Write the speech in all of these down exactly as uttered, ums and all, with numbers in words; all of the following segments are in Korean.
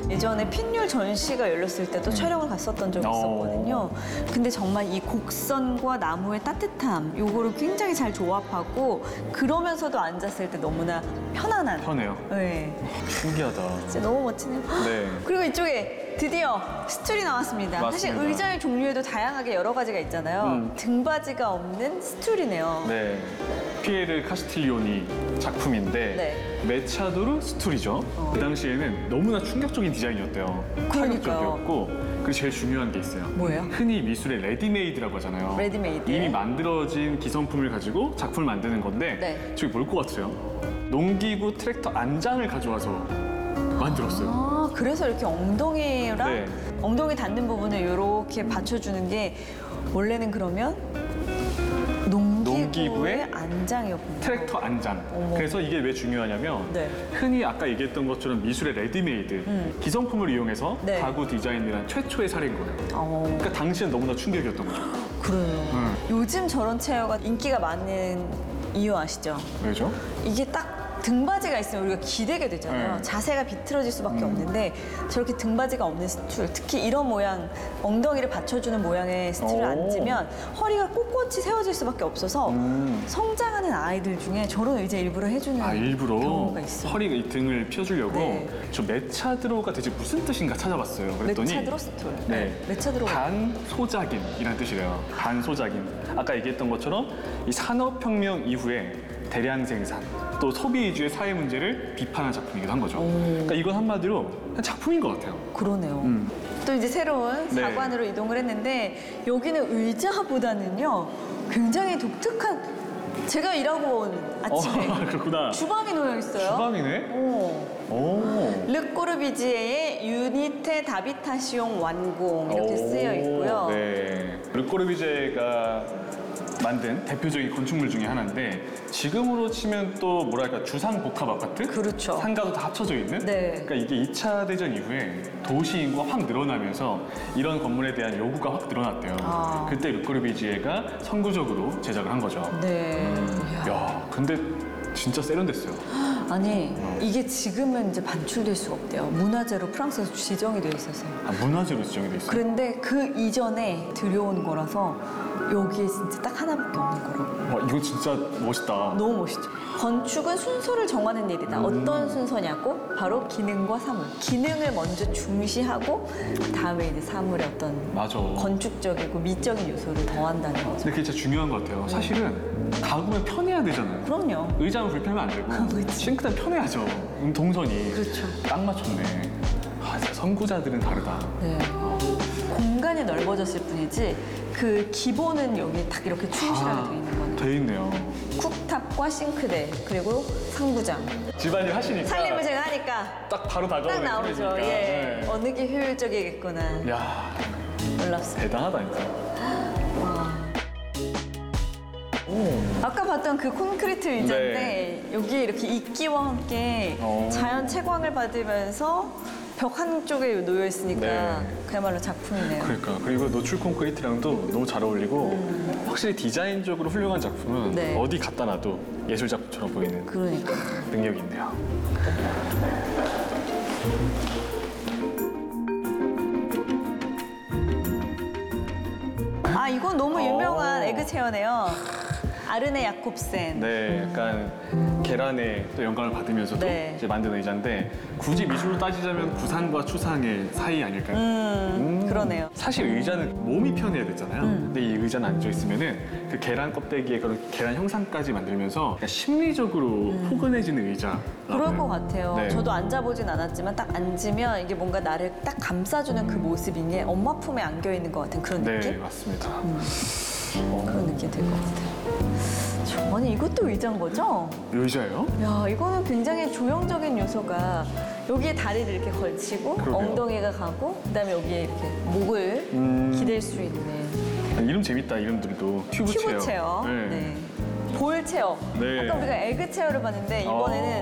예전에 핀율 전시가 열렸을 때도 촬영을 갔었던 적이 어. 있었거든요. 근데 정말 이 곡선과 나무의 따뜻함, 요거를 굉장히 잘 조합하고 그러면서도 앉았을 때 너무나 편안한. 편해요. 네. 신기하다. 진짜 너무 멋지네요. 네. 그리고 이쪽에 드디어 스툴이 나왔습니다. 사실 맞습니다. 의자의 종류에도 다양하게 여러 가지가 있잖아요. 음. 등받이가 없는 스툴이네요. 네. 피에르 카스틸리오니 작품인데 네. 메차도르 스툴이죠. 어. 그 당시에는 너무나 충격적인 디자인이었대요. 그러니까요. 파격적이었고 그리고 제일 중요한 게 있어요. 뭐예요? 흔히 미술의 레디메이드라고 하잖아요. 레디메이드. 이미 만들어진 기성품을 가지고 작품을 만드는 건데 네. 저게 뭘 것 같으세요? 농기구 트랙터 안장을 가져와서 만들었어요. 아, 그래서 이렇게 엉덩이랑 네. 엉덩이 닿는 부분을 이렇게 받쳐주는 게 원래는 그러면 농기구의, 농기구의 안장이었군요. 트랙터 안장. 어머. 그래서 이게 왜 중요하냐면 네. 흔히 아까 얘기했던 것처럼 미술의 레디메이드 음. 기성품을 이용해서 네. 가구 디자인이란 최초의 사례인 거예요. 어, 그러니까 당시엔 너무나 충격이었던 거죠. 그래요. 음. 요즘 저런 체어가 인기가 많은 이유 아시죠? 왜죠? 이게 딱 등받이가 있으면 우리가 기대게 되잖아요. 네. 자세가 비틀어질 수밖에 음. 없는데 저렇게 등받이가 없는 스툴, 특히 이런 모양, 엉덩이를 받쳐주는 모양의 스툴을 오. 앉으면 허리가 꼿꼿이 세워질 수밖에 없어서 음. 성장하는 아이들 중에 저런 의자 일부러 해주는 아 일부러 경우가 있어요. 허리가 이 등을 펴주려고 네. 저 메차드로가 대체 무슨 뜻인가 찾아봤어요. 그랬더니 메차드로 스툴. 네, 메차드로. 반소작인이라는 뜻이래요. 반소작인. 아까 얘기했던 것처럼 이 산업혁명 이후에 대량 생산 또 소비 위주의 사회 문제를 비판한 작품이기도 한 거죠. 그러니까 이건 한마디로 그냥 작품인 것 같아요. 그러네요. 음. 또 이제 새로운 네. 사관으로 이동을 했는데 여기는 의자보다는요 굉장히 독특한, 제가 일하고 온 아침에 어, 그렇구나. 주방이 놓여 있어요. 주방이네. 오. 오. 르꼬르비지에의 유니테 다비타시옹 완공 이렇게 쓰여 있고요. 네. 르꼬르비제가 만든 대표적인 건축물 중에 하나인데 지금으로 치면 또 뭐랄까 주상 복합 아파트? 그렇죠. 상가도 다 합쳐져 있는? 네. 그러니까 이게 이 차 대전 이후에 도시 인구가 확 늘어나면서 이런 건물에 대한 요구가 확 늘어났대요. 아. 그때 르꼬르비지에가 선구적으로 제작을 한 거죠. 네. 이야. 야, 근데 진짜 세련됐어요. 아니 이게 지금은 이제 반출될 수가 없대요. 문화재로 프랑스에서 지정이 되어 있어서요. 아, 문화재로 지정이 돼 있어요. 그런데 그 이전에 들여온 거라서 여기에 진짜 딱 하나밖에 없는 거라고. 와, 이거 진짜 멋있다. 너무 멋있죠. 건축은 순서를 정하는 일이다. 음. 어떤 순서냐고? 바로 기능과 사물. 기능을 먼저 중시하고 다음에 이제 사물의 어떤 맞아. 건축적이고 미적인 요소를 더한다는 거죠. 근데 그게 진짜 중요한 것 같아요. 사실은 가구면 편해야 되잖아요. 그럼요. 의자는 불편하면 안 되고 그치. 싱크대는 편해야죠. 음, 동선이. 그렇죠. 딱 맞췄네. 아, 진짜 선구자들은 다르다. 네. 공간이 넓어졌을 뿐이지 그 기본은 여기 딱 이렇게 충실하게 아, 되어 있는 거네요. 돼 있네요. 쿡탑과 싱크대 그리고 상부장. 집안일 하시니까 살림을 제가 하니까 딱 바로 다가오는 딱 나오죠. 소리니까. 예. 네. 어느 게 효율적이겠구나. 야, 놀랍습니다. 대단하다 진짜. 아까 봤던 그 콘크리트 의자인데 네. 여기에 이렇게 이끼와 함께 어. 자연 채광을 받으면서 벽 한쪽에 놓여 있으니까 네. 그야말로 작품이네요. 그러니까 그리고 노출 콘크리트랑도 너무 잘 어울리고 확실히 디자인적으로 훌륭한 작품은 네. 어디 갖다 놔도 예술 작품처럼 보이는 그러니까. 능력이 있네요. 아 이건 너무 유명한 어. 에그 체어네요. 아르네 야콥센. 네, 약간 계란에 또 영감을 받으면서도 네. 이제 만든 의자인데 굳이 미술로 따지자면 구상과 추상의 사이 아닐까요? 음, 그러네요. 사실 의자는 몸이 편해야 되잖아요. 근데 이 의자는 앉아 있으면은 그 계란 껍데기에 그런 계란 형상까지 만들면서 약간 심리적으로 포근해지는 의자. 그럴 것 같아요. 네. 저도 앉아보진 않았지만 딱 앉으면 이게 뭔가 나를 딱 감싸주는 그 모습인 게 엄마 품에 안겨 있는 것 같은 그런 네, 느낌? 맞습니다. 그런 느낌이 들 것 같아요. 저, 아니 이것도 의자인 거죠? 의자예요? 야 이거는 굉장히 조형적인 요소가 여기에 다리를 이렇게 걸치고 그러게요. 엉덩이가 가고 그다음에 여기에 이렇게 목을 음. 기댈 수 있는 아, 이름 재밌다, 이름들도. 튜브, 튜브 체어. 체어, 네. 네. 볼 체어. 네. 아까 우리가 에그 체어를 봤는데 이번에는 어.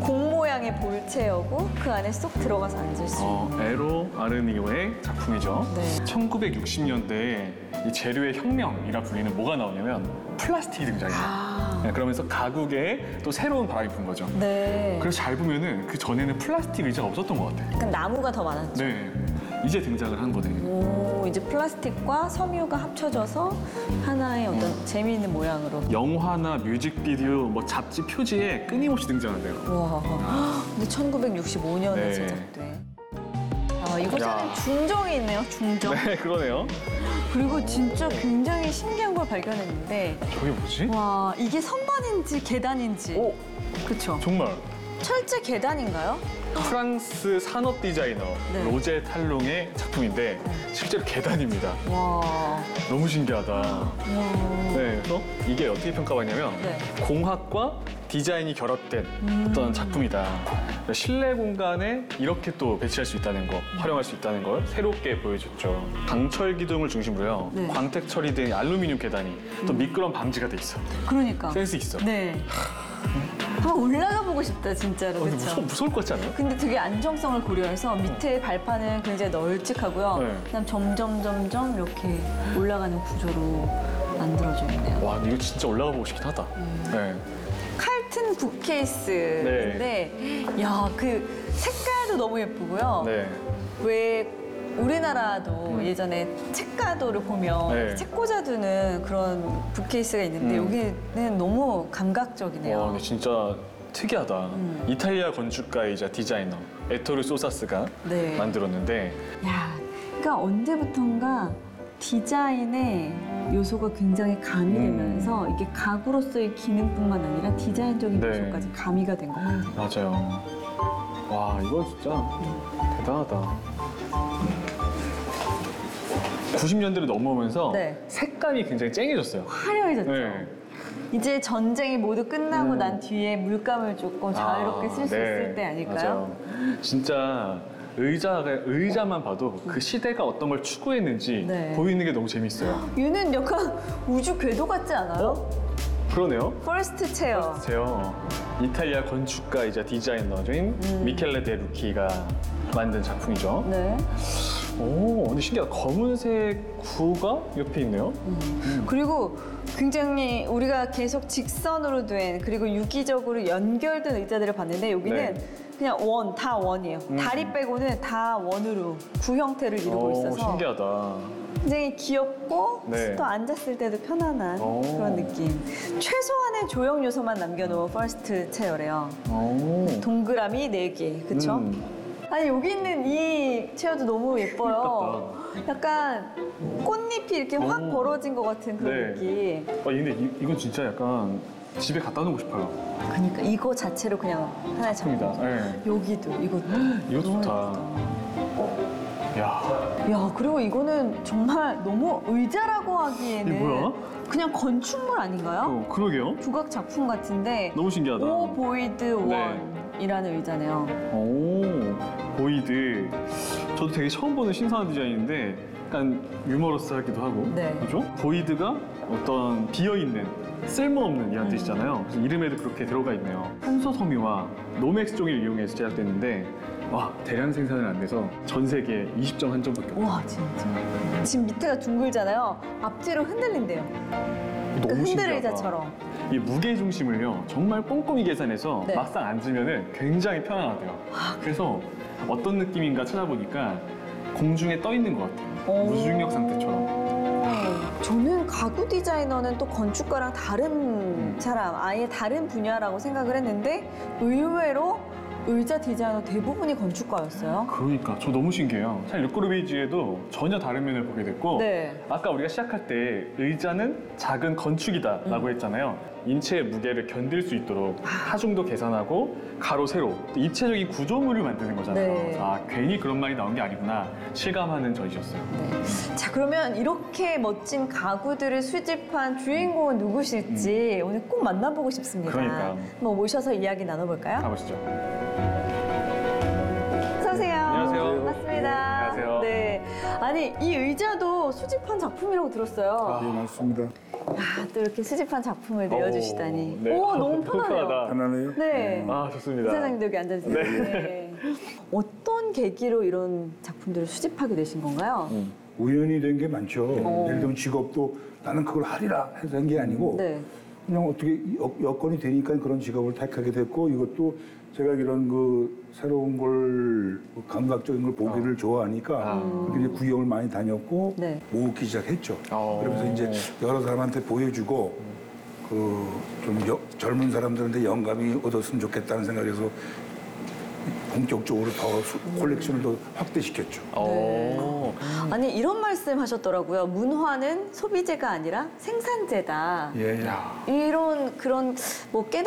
공 모양의 볼체어고 그 안에 쏙 들어가서 앉을 수 있는. 어, 에로 아르니오의 작품이죠. 네. 천구백육십 년대에 이 재료의 혁명이라 불리는 뭐가 나오냐면 플라스틱이 등장해요. 아. 네, 그러면서 가구계에 또 새로운 바람이 분 거죠. 네. 그래서 잘 보면은 그 전에는 플라스틱 의자가 없었던 것 같아요. 약간 나무가 더 많았죠. 네, 이제 등장을 한 거네. 오, 이제 플라스틱과 섬유가 합쳐져서 하나의 어떤 재미있는 모양으로. 영화나 뮤직비디오, 뭐 잡지 표지에 끊임없이 등장한대요. 와, 근데 천구백육십오 년에 네. 제작돼. 아, 이곳에는 야. 중정이 있네요, 중정. 네, 그러네요. 그리고 진짜 굉장히 신기한 걸 발견했는데, 저게 뭐지? 와, 이게 선반인지 계단인지. 오, 그쵸? 정말. 철제 계단인가요? 프랑스 산업 디자이너 네. 로제 탈롱의 작품인데 실제로 계단입니다. 와. 너무 신기하다. 와. 네, 그래서 이게 어떻게 평가받냐면 네. 공학과 디자인이 결합된 어떤 작품이다. 실내 공간에 이렇게 또 배치할 수 있다는 거, 활용할 수 있다는 걸 새롭게 보여줬죠. 강철 기둥을 중심으로요. 네. 광택 처리된 알루미늄 계단이 또 미끄럼 방지가 돼 있어. 그러니까. 센스 있어. 네. 한번 올라가 보고 싶다, 진짜로. 어, 근데 그쵸? 무서, 무서울 것 같지 않아요? 근데 되게 안정성을 고려해서 밑에 발판은 굉장히 널찍하고요. 네. 그다음 점점 점점 이렇게 올라가는 구조로 만들어져 있네요. 와, 근데 이거 진짜 올라가 보고 싶긴 하다. 네. 칼튼 북케이스인데, 야, 그 색깔도 너무 예쁘고요. 네. 왜 우리나라도 예전에 책가도를 보면 네. 책 꽂아두는 그런 북케이스가 있는데 음. 여기는 너무 감각적이네요. 와, 근데 진짜 특이하다. 음. 이탈리아 건축가이자 디자이너 에토르 소사스가 네. 만들었는데 야, 그러니까 언제부턴가 디자인의 요소가 굉장히 가미되면서 이게 가구로서의 기능뿐만 아니라 디자인적인 네. 요소까지 가미가 된 것 같아요. 맞아요. 와, 이거 진짜 대단하다. 구십 년대로 넘어오면서 네. 색감이 굉장히 쨍해졌어요. 화려해졌죠. 네. 이제 전쟁이 모두 끝나고 음. 난 뒤에 물감을 조금 자유롭게 쓸 수 아, 네. 있을 때 아닐까요? 맞아요. 진짜 의자가 의자만 봐도 그 시대가 어떤 걸 추구했는지 네. 보이는 게 너무 재밌어요. 얘는 약간 우주 궤도 같지 않아요? 그러네요. 퍼스트 체어. 제요. 이탈리아 건축가이자 디자이너인 음. 미켈레 데 루키가 만든 작품이죠. 네. 오, 근데 신기하다. 검은색 구가 옆에 있네요. 그리고 굉장히 우리가 계속 직선으로 된 그리고 유기적으로 연결된 의자들을 봤는데 여기는 네. 그냥 원, 다 원이에요. 음. 다리 빼고는 다 원으로 구 형태를 이루고 오, 있어서 신기하다. 굉장히 귀엽고 네. 또 앉았을 때도 편안한 오. 그런 느낌. 최소한의 조형 요소만 남겨놓은 퍼스트 체어래요. 오. 동그라미 네 개, 그쵸? 음. 아니 여기 있는 이 체어도 너무 예뻐요. 약간 꽃잎이 이렇게 확 오. 벌어진 것 같은 그런 네. 느낌. 아, 근데 이, 이건 진짜 약간 집에 갖다 놓고 싶어요. 그러니까 이거 자체로 그냥 하나의 작품. 작품이다. 네. 여기도 이것도. 이거 너무 좋다. 야, 예쁘다. 야 그리고 이거는 정말 너무 의자라고 하기에는 이게 뭐야? 그냥 건축물 아닌가요? 어, 그러게요. 조각 작품 같은데 너무 신기하다. 오보이드 네. 원이라는 의자네요. 오, 보이드. 저도 되게 처음 보는 신선한 디자인인데 약간 유머러스하기도 하고. 네. 그죠? 보이드가 어떤 비어있는 쓸모없는 이란 음. 뜻이잖아요. 그래서 이름에도 그렇게 들어가 있네요. 탄소 섬유와 노맥스 종이를 이용해서 제작됐는데 와, 대량 생산을 안 돼서 전 세계에 이십 점 한정밖에 없어요. 와 진짜. 지금 밑에가 둥글잖아요. 앞뒤로 흔들린대요. 그 너무 흔들 신기하다. 의자처럼. 이 무게 중심을요 정말 꼼꼼히 계산해서 네. 막상 앉으면은 굉장히 편안하대요. 그래서 어떤 느낌인가 찾아보니까 공중에 떠 있는 것 같아요. 무중력 상태처럼. 저는 가구 디자이너는 또 건축가랑 다른 사람, 아예 다른 분야라고 생각을 했는데 의외로 의자 디자이너 대부분이 건축가였어요. 그러니까 저 너무 신기해요. 사실 르꼬르비지에도 전혀 다른 면을 보게 됐고 네. 아까 우리가 시작할 때 의자는 작은 건축이다라고 했잖아요. 인체의 무게를 견딜 수 있도록 하중도 계산하고 가로 세로 또 입체적인 구조물을 만드는 거잖아요. 네. 그래서 아 괜히 그런 말이 나온 게 아니구나 실감하는 전시였어요. 네. 자 그러면 이렇게 멋진 가구들을 수집한 주인공은 누구실지 오늘 꼭 만나보고 싶습니다. 그러니까요. 한번 모셔서 이야기 나눠볼까요? 가보시죠. 어서 오세요. 안녕하세요. 반갑습니다. 안녕하세요. 네. 아니 이 의자도 수집한 작품이라고 들었어요. 네, 맞습니다. 아, 또 이렇게 수집한 작품을 내어주시다니. 오, 네. 오, 너무 편하네요. 편하다. 하나네요. 네. 아, 좋습니다. 이사장님도 여기 앉아주세요. 네. 어떤 계기로 이런 작품들을 수집하게 되신 건가요? 음. 우연히 된 게 많죠. 어. 예를 들면 직업도 나는 그걸 하리라 해서 한 게 아니고 네. 그냥 어떻게 여, 여건이 되니까 그런 직업을 택하게 됐고 이것도 제가 이런 그 새로운 걸 감각적인 걸 보기를 어. 좋아하니까 아. 그렇게 이제 구경을 많이 다녔고 네. 모으기 시작했죠. 어. 그러면서 이제 여러 사람한테 보여주고 그 좀 젊은 사람들한테 영감이 얻었으면 좋겠다는 생각에서 본격적으로 더 수- 콜렉션을 더 확대시켰죠. 어. 아니, 이런 말씀 하셨더라고요. 문화는 소비재가 아니라 생산재다. 예, 예. 야. 이런 그런 뭐 깨달음